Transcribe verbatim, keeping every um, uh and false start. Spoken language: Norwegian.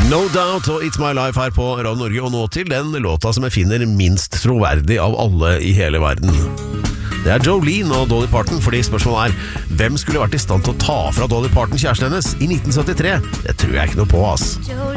No Doubt og It's My Life her på Radio Norge, og nå til den låta som jeg finner minst troverdig av alle i hele verden. Det er Jolene og Dolly Parton, fordi spørsmålet er hvem skulle vært i stand til å ta fra Dolly Parton kjæresten hennes i nitten syttitre? Det tror jeg ikke noe på, ass.